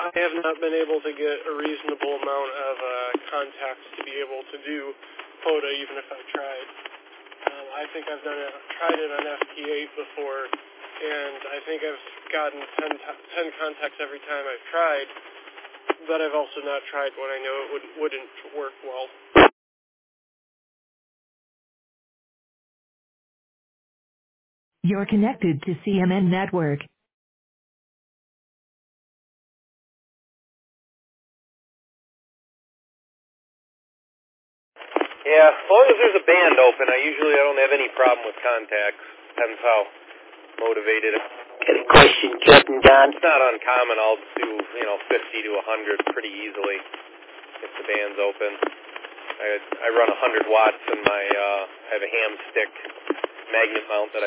I have not been able to get a reasonable amount of contacts to be able to do POTA, even if I tried. I think I've tried it on FT8 before, and I think I've gotten 10 contacts every time I've tried, but I've also not tried when I know it wouldn't work well. You're connected to CMN Network. Yeah, as long as there's a band open, I don't have any problem with contacts. Depends how motivated. Got a question, Captain Don? It's not uncommon. I'll do, 50 to 100 pretty easily if the band's open. I run 100 watts in my, I have a ham stick magnet mount that I